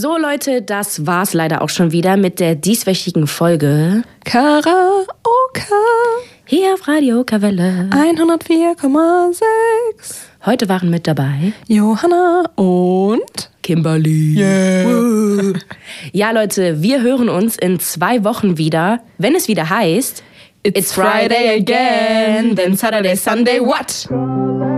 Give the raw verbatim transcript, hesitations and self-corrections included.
So Leute, das war's leider auch schon wieder mit der dieswöchigen Folge Karaoke hier auf Radio Kavelle hundertvier Komma sechs. Heute waren mit dabei Johanna und Kimberly. Yeah. Ja Leute, wir hören uns in zwei Wochen wieder, wenn es wieder heißt It's Friday again, then Saturday, Sunday, what?